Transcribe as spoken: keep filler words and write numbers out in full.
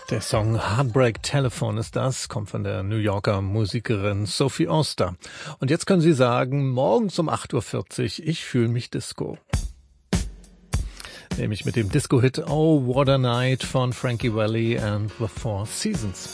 Der Song Heartbreak Telephone ist das, kommt von der New Yorker Musikerin Sophie Oster. Und jetzt können Sie sagen, morgens um acht Uhr vierzig, ich fühle mich Disco. Nämlich mit dem Disco-Hit Oh What a Night von Frankie Valli and the Four Seasons.